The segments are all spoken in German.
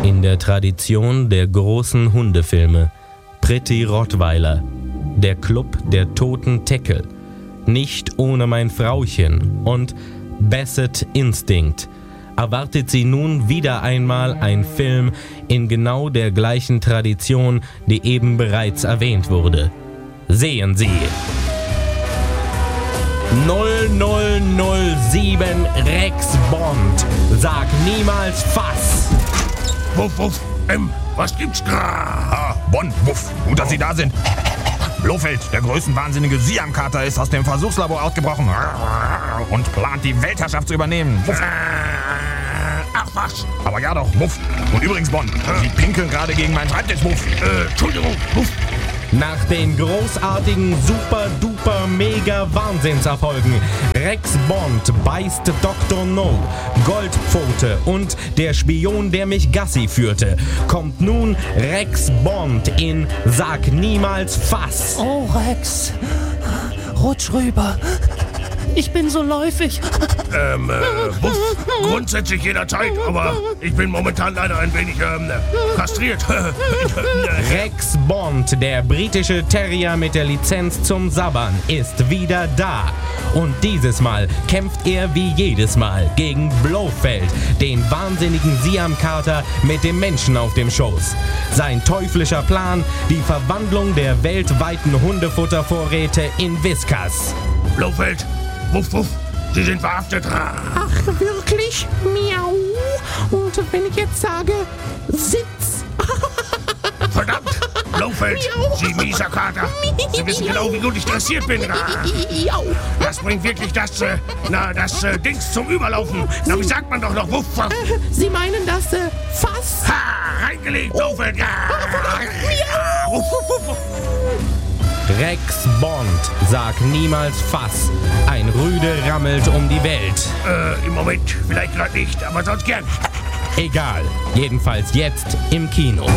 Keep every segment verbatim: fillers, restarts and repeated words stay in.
In der Tradition der großen Hundefilme Pretty Rottweiler, der Club der toten Teckel, Nicht ohne mein Frauchen und Basset Instinct erwartet sie nun wieder einmal ein Film in genau der gleichen Tradition, die eben bereits erwähnt wurde. Sehen Sie null null null sieben Rex Bond. Sag niemals Fass. Wuff, wuff, ähm, was gibt's da? Ah, Bond, wuff, gut, dass Sie da sind. Blofeld, der größenwahnsinnige Siamkater, ist aus dem Versuchslabor ausgebrochen und plant, die Weltherrschaft zu übernehmen. Wuff. Ach was. Aber ja doch, wuff. Und übrigens, Bond, Sie pinkeln gerade gegen meinen Schreibtisch, wuff. Äh, Entschuldigung, wuff. Nach den großartigen Super-Duper-Mega-Wahnsinnserfolgen Rex Bond beißt Doktor No, Goldpfote und der Spion, der mich Gassi führte, kommt nun Rex Bond in Sag niemals Fass. Oh, Rex, rutsch rüber. Ich bin so läufig. Ähm, äh, wuff, grundsätzlich jederzeit, aber ich bin momentan leider ein wenig, ähm, kastriert. Rex Bond, der britische Terrier mit der Lizenz zum Sabbern, ist wieder da. Und dieses Mal kämpft er wie jedes Mal gegen Blofeld, den wahnsinnigen Siamkater mit dem Menschen auf dem Schoß. Sein teuflischer Plan, die Verwandlung der weltweiten Hundefuttervorräte in Whiskas. Blofeld, wuff, wuff, Sie sind verhaftet. Ach, wirklich? Miau. Und wenn ich jetzt sage, Sitz. Verdammt, Blofeld, Sie mieser Kater. Sie wissen genau, wie gut ich dressiert bin. Das bringt wirklich das, äh, na, das äh, Dings zum Überlaufen. Na, wie sagt man doch noch, wuff, wuff. Sie meinen das äh, Fass? Ha, reingelegt, Blofeld. Ja. Wuff, wuff, wuff. Rex Bond, sag niemals Fass. Ein Rüde rammelt um die Welt. Äh, im Moment vielleicht gerade nicht, aber sonst gern. Egal, jedenfalls jetzt im Kino.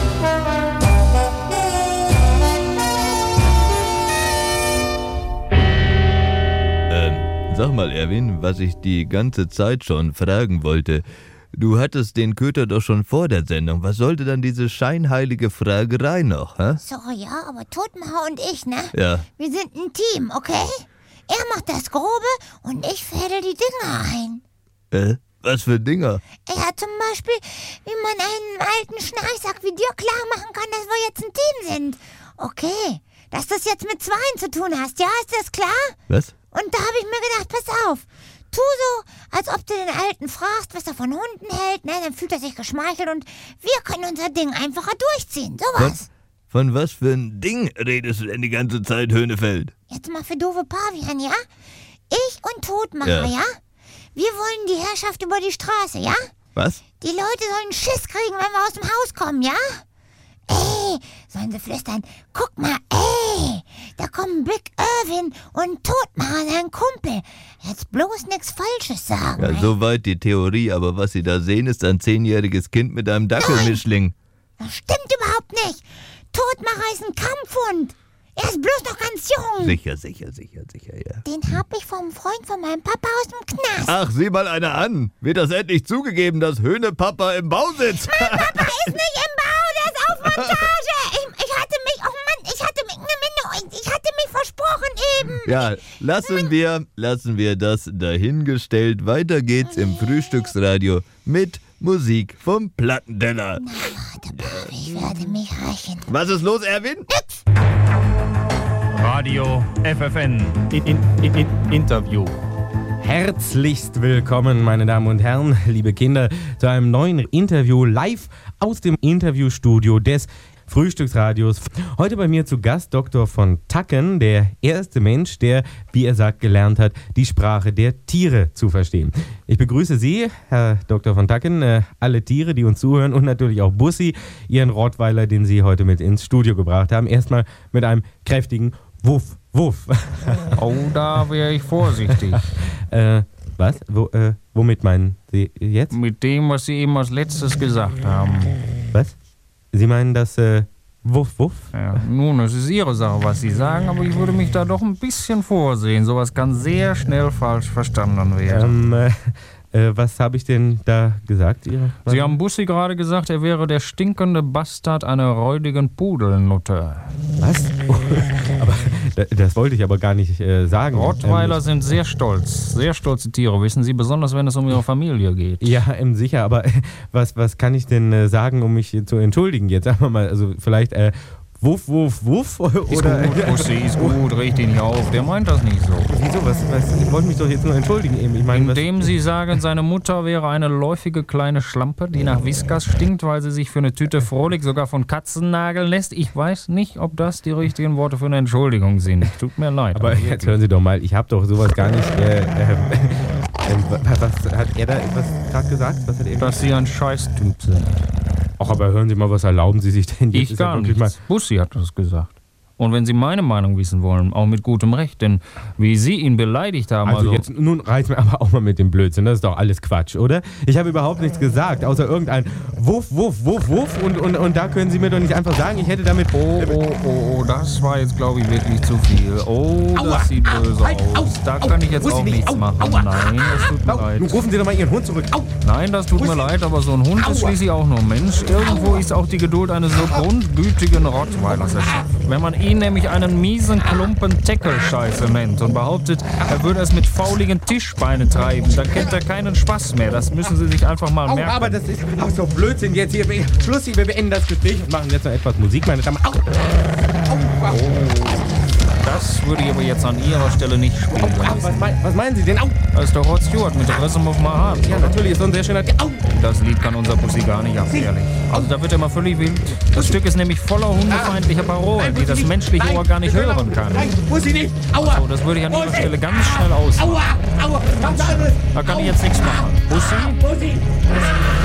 Ähm, sag mal, Erwin, was ich die ganze Zeit schon fragen wollte. Du hattest den Köter doch schon vor der Sendung. Was sollte dann diese scheinheilige Fragerei noch, hä? Sorry, ja, aber Totmacher und ich, ne? Ja. Wir sind ein Team, okay? Er macht das Grobe und ich fädel die Dinger ein. Äh, was für Dinger? Ja, zum Beispiel, wie man einen alten Schnarchsack wie dir klar machen kann, dass wir jetzt ein Team sind. Okay, dass du es jetzt mit Zweien zu tun hast, ja? Ist das klar? Was? Und da habe ich mir gedacht, pass auf. Tu so, als ob du den Alten fragst, was er von Hunden hält, ne? Dann fühlt er sich geschmeichelt und wir können unser Ding einfacher durchziehen. Sowas. Von, von was für ein Ding redest du denn die ganze Zeit, Höhnefeld? Jetzt mal für doofe Pavian, ja? Ich und Totmacher, ja. ja? Wir wollen die Herrschaft über die Straße, ja? Was? Die Leute sollen Schiss kriegen, wenn wir aus dem Haus kommen, ja? Ey, sollen sie flüstern, guck mal, ey, da kommen Big Irwin und Totmacher, sein Kumpel. Jetzt bloß nichts Falsches sagen. Ja, ey. Soweit die Theorie, aber was sie da sehen, ist ein zehnjähriges Kind mit einem Dackelmischling. Das stimmt überhaupt nicht. Totmacher ist ein Kampfhund. Er ist bloß noch ganz jung. Sicher, sicher, sicher, sicher, ja. Den hab ich vom Freund von meinem Papa aus dem Knast. Ach, sieh mal einer an. Wird das endlich zugegeben, dass Höhnepapa im Bau sitzt? Mein Papa ist nicht im Bau, der ist auf Montage. Ich, ich hatte mich, oh Mann, ich hatte mich, ich hatte mich versprochen eben. Ja, lassen wir, lassen wir das dahingestellt. Weiter geht's im Frühstücksradio mit Musik vom Plattenteller. Na, warte, Papa, ich werde mich rächen. Was ist los, Erwin? Nix. Radio F F N in, in, in, in, Interview. Herzlichst willkommen, meine Damen und Herren, liebe Kinder, zu einem neuen Interview live aus dem Interviewstudio des Frühstücksradios. Heute bei mir zu Gast Doktor von Tacken, der erste Mensch, der, wie er sagt, gelernt hat, die Sprache der Tiere zu verstehen. Ich begrüße Sie, Herr Doktor von Tacken, äh, alle Tiere, die uns zuhören und natürlich auch Bussi, Ihren Rottweiler, den Sie heute mit ins Studio gebracht haben. Erstmal mit einem kräftigen Wuff, Wuff. Oh, da wäre ich vorsichtig. äh, was? Wo, äh, womit meinen Sie jetzt? Mit dem, was Sie eben als letztes gesagt haben. Was? Sie meinen das, äh, Wuff, Wuff? Ja, nun, es ist Ihre Sache, was Sie sagen, aber ich würde mich da doch ein bisschen vorsehen. Sowas kann sehr schnell falsch verstanden werden. Ähm, äh, Äh, was habe ich denn da gesagt? Ihr? Sie haben Bussi gerade gesagt, er wäre der stinkende Bastard einer räudigen Pudelnutte. Was? aber, das wollte ich aber gar nicht äh, sagen. Rottweiler ähm, sind sehr stolz, sehr stolze Tiere, wissen Sie, besonders wenn es um ihre Familie geht. Ja, ähm, sicher, aber was, was kann ich denn äh, sagen, um mich zu entschuldigen jetzt? Sagen wir mal, also vielleicht äh, Wuff, Wuff, Wuff? Oder, Ist gut, Bussi, ist gut, regt ihn nicht auf, der meint das nicht so. Wieso? Was, was, ich wollte mich doch jetzt nur entschuldigen eben. Ich mein, Indem was, Sie sagen, seine Mutter wäre eine läufige kleine Schlampe, die nach Whiskas stinkt, weil sie sich für eine Tüte Frohlich sogar von Katzen nageln lässt. Ich weiß nicht, ob das die richtigen Worte für eine Entschuldigung sind. Tut mir leid. aber jetzt hören Sie doch mal, ich habe doch sowas gar nicht... Äh, äh, äh, was, was hat er da etwas gerade gesagt? Was hat er Dass Sie ein Scheißtyp sind. Ach, aber hören Sie mal, was erlauben Sie sich denn jetzt? Ich gar nicht. Bussi hat das gesagt. Und wenn Sie meine Meinung wissen wollen, auch mit gutem Recht, denn wie Sie ihn beleidigt haben... Also, Also, jetzt, nun reizt mir aber auch mal mit dem Blödsinn, das ist doch alles Quatsch, oder? Ich habe überhaupt nichts gesagt, außer irgendein Wuff, Wuff, Wuff, Wuff und, und, und da können Sie mir doch nicht einfach sagen, ich hätte damit... Oh, oh, oh, oh, das war jetzt, glaube ich, wirklich zu viel. Oh, Aua, das sieht au, böse halt, aus. au, Da au, kann ich jetzt muss auch ich nicht, nichts au, machen. aua, Nein, das tut mir Au, leid. nun rufen Sie doch mal Ihren Hund zurück. Au. Nein, das tut mir Bussi. leid, aber so ein Hund ist Aua. schließlich auch nur Mensch. Irgendwo ist auch die Geduld eines so grundgütigen Rottweilers erschaffen. Wenn man ihn nämlich einen miesen Klumpen Tackle-Scheiße nennt und behauptet, er würde es mit fauligen Tischbeinen treiben, dann kennt er keinen Spaß mehr. Das müssen Sie sich einfach mal Au, merken. aber das ist ach so Blödsinn jetzt hier. Schluss, wir beenden das Gespräch und machen jetzt noch etwas Musik, meine Damen. Au. Au, au. Das würde ich aber jetzt an Ihrer Stelle nicht spielen. Au, was, mein, was meinen Sie denn? Au. Das ist doch Rod Stewart mit Rhythm of My Heart. Ja, natürlich ist so ein sehr schöner... Au. Das Lied kann unser Bussi gar nicht ab, ehrlich. Also da wird er mal völlig wild. Das Stück ist nämlich voller hundefeindlicher Parolen, die das menschliche Ohr gar nicht hören kann. Nein, muss ich nicht. Aua. So, das würde ich an Ihrer Stelle ganz schnell aus. Aua, aua. Was anderes. Da kann ich jetzt nichts machen. Bussi? Bussi.